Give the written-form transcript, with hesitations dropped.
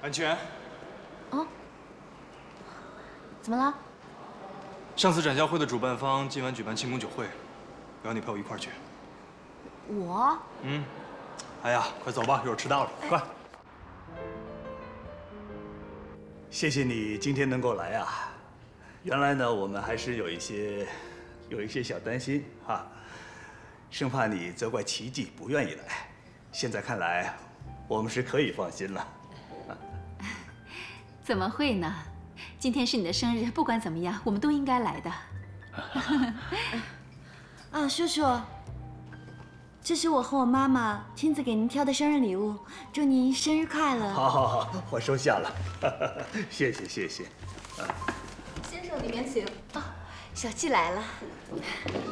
安全。 哦，怎么了？ 上次展销会的主办方今晚举办庆功酒会，我要你陪我一块儿去。 我？ 嗯。哎呀，快走吧，一会儿迟到了，快。 谢谢你今天能够来啊！原来呢，我们还是有一些小担心哈，生怕你责怪奇迹不愿意来。现在看来，我们是可以放心了。 怎么会呢？今天是你的生日，不管怎么样，我们都应该来的。 啊，叔叔，这是我和我妈妈亲自给您挑的生日礼物，祝您生日快乐。 好，我收下了，谢谢。 先生，里面请。 小季来了。